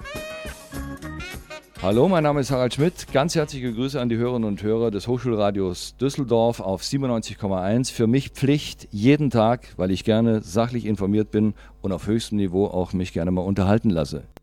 Hallo, mein Name ist Harald Schmidt. Ganz herzliche Grüße an die Hörerinnen und Hörer des Hochschulradios Düsseldorf auf 97,1. Für mich Pflicht jeden Tag, weil ich gerne sachlich informiert bin und auf höchstem Niveau auch mich gerne mal unterhalten lasse.